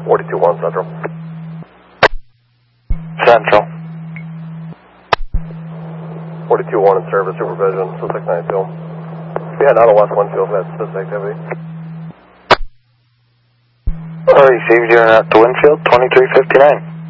42-1 Central. Central. 42-1 in service supervision, so 692. Yeah, not a West Winfield, that's this activity. Received, you're at the Winfield, 2359.